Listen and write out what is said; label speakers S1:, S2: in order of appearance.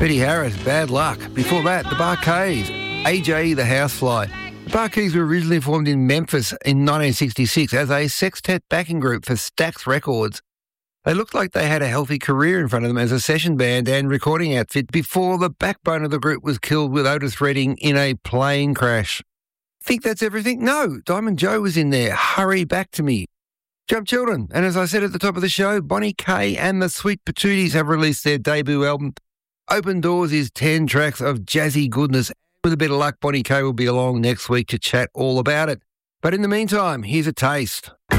S1: Betty Harris, Bad Luck. Before that, the Bar-Kays, AJ the Housefly. The Bar-Kays were originally formed in Memphis in 1966 as a sextet backing group for Stax Records. They looked like they had a healthy career in front of them as a session band and recording outfit before the backbone of the group was killed with Otis Redding in a plane crash. Think that's everything? No, Diamond Joe was in there. Hurry Back to Me. Jump Children, and as I said at the top of the show, Bonnie Kay and the Sweet Patooties have released their debut album. Open Doors is 10 tracks of jazzy goodness. With a bit of luck, Bonnie Kay will be along next week to chat all about it. But in the meantime, here's a taste.